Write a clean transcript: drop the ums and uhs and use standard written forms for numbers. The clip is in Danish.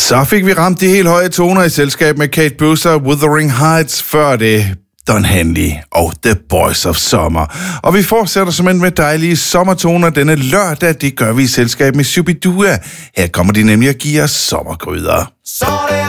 Så fik vi ramt de helt høje toner i selskab med Kate Bush og Wuthering Heights, før det Don Henley og The Boys of Summer. Og vi fortsætter simpelthen med dejlige sommertoner denne lørdag. Det gør vi i selskab med Shubidua. Her kommer de nemlig at give os sommergryder.